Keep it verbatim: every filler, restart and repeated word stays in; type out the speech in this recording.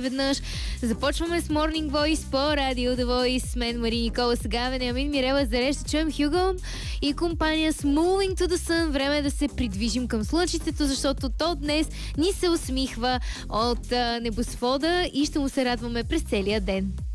веднъж. Започваме с Morning Voice по Радио The Voice. Мен Мари Никола, сега Вениамин Мирела Зареш. Ще чуем Хюго и компания с Moving to the Sun. Време е да се придвижим към слънчицето, защото то днес ни се усмихва от а, небосвода и ще му се радваме през целия ден.